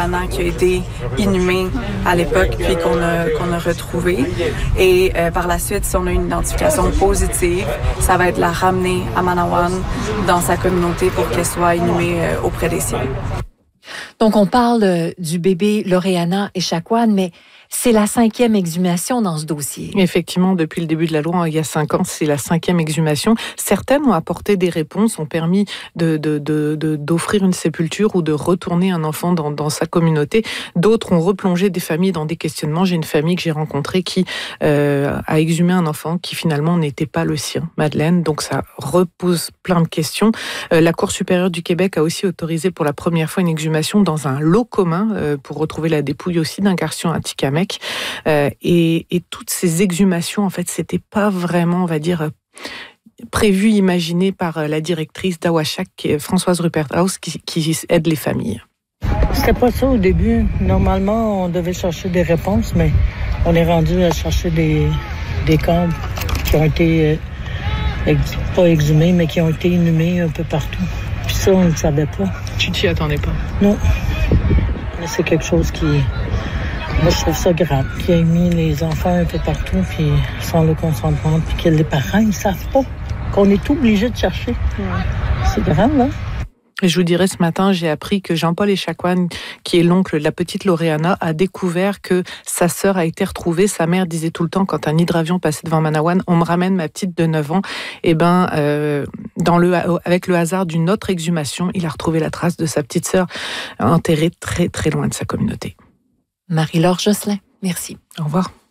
Loreana qui a été inhumé à l'époque puis qu'on a retrouvé. Et par la suite, si on a une identification positive, ça va être la ramener à Manawan dans sa communauté pour qu'elle soit inhumée auprès des siens. Donc, on parle du bébé Loreana Echaquan, mais c'est la 5e exhumation dans ce dossier. Effectivement, depuis le début de la loi, il y a 5 ans, c'est la 5e exhumation. Certaines ont apporté des réponses, ont permis d'offrir une sépulture ou de retourner un enfant dans sa communauté. D'autres ont replongé des familles dans des questionnements. J'ai une famille que j'ai rencontrée qui a exhumé un enfant qui finalement n'était pas le sien, Madeleine. Donc ça repose plein de questions. La Cour supérieure du Québec a aussi autorisé pour la première fois une exhumation dans un lot commun pour retrouver la dépouille aussi d'un garçon à Tikamek. Et toutes ces exhumations, en fait, c'était pas vraiment, on va dire, prévu, imaginé par la directrice d'Awashak, Françoise Rupert-House, qui aide les familles. C'était pas ça au début. Normalement, on devait chercher des réponses, mais on est rendu à chercher des corps qui ont été pas exhumés, mais qui ont été inhumés un peu partout. Puis ça, on ne le savait pas. Tu t'y attendais pas? Non. C'est quelque chose qui... Moi, je trouve ça grave qu'il ait mis les enfants un peu partout, puis sans le consentement, puis que les parents, ils savent pas qu'on est obligé de chercher. Ouais. C'est grave, hein? Et je vous dirais, ce matin, j'ai appris que Jean-Paul Echaquan, qui est l'oncle de la petite Loreana, a découvert que sa sœur a été retrouvée. Sa mère disait tout le temps, quand un hydravion passait devant Manawan, on me ramène ma petite de 9 ans. Et avec le hasard d'une autre exhumation, il a retrouvé la trace de sa petite sœur enterrée très, très loin de sa communauté. Marie-Laure Josselin, merci. Au revoir.